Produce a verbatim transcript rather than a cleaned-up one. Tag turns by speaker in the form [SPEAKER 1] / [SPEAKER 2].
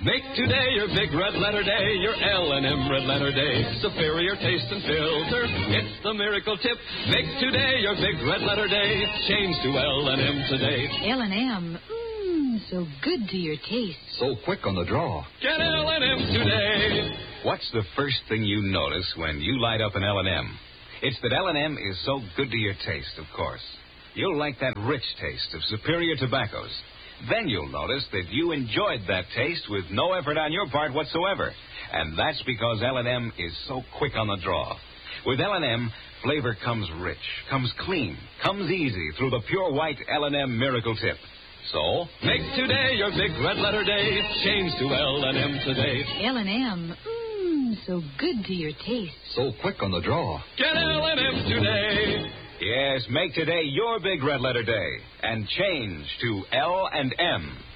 [SPEAKER 1] Make today your big red letter day, your L and M red letter day. Superior taste and filter, it's the miracle tip. Make today your big red letter day. Change to L and M today.
[SPEAKER 2] L and M, mmm, so good to your taste.
[SPEAKER 3] So quick on the draw.
[SPEAKER 1] Get L and M today.
[SPEAKER 4] What's the first thing you notice when you light up an L and M? It's that L and M is so good to your taste, of course. You'll like that rich taste of superior tobaccos. Then you'll notice that you enjoyed that taste with no effort on your part whatsoever. And that's because L and M is so quick on the draw. With L and M, flavor comes rich, comes clean, comes easy through the pure white L and M Miracle Tip. So,
[SPEAKER 1] make today your big red letter day. Change to L and M today.
[SPEAKER 2] L and M, mmm, so good to your taste.
[SPEAKER 3] So quick on the draw.
[SPEAKER 1] Get L and M today.
[SPEAKER 4] yes, make today your big red letter day and change to L and M.